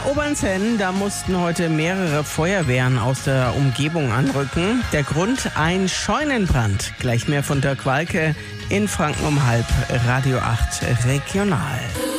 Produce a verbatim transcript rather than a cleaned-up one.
Obernzenn, da mussten heute mehrere Feuerwehren aus der Umgebung anrücken. Der Grund, ein Scheunenbrand. Gleich mehr von Dirk Walke in Franken um halb, Radio acht Regional.